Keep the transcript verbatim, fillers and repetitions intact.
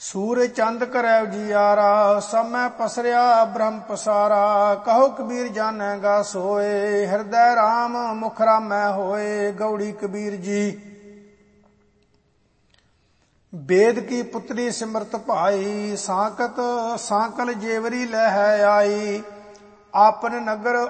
ਸੂਰਜ ਚੰਦ ਕਰੈ ਉਜਿਆਰਾ, ਸਭ ਮੈਂ ਪਸਰਿਆ ਬ੍ਰਹਮ ਪਸਾਰਾ। ਕਹੋ ਕਬੀਰ ਜਾਣੇਗਾ ਸੋਏ, ਹਿਰਦੈ ਰਾਮ ਮੁਖ ਰਾਮੈ ਹੋਏ। ਗਉੜੀ ਕਬੀਰ ਜੀ। ਵੇਦ ਕੀ ਪੁੱਤਰੀ ਸਿਮਰਤ ਭਾਈ, ਸਾਕਤ ਸਾਕਲ ਜੇਵਰੀ ਲਹਿ ਆਈ। ਆਪਨ ਨਗਰ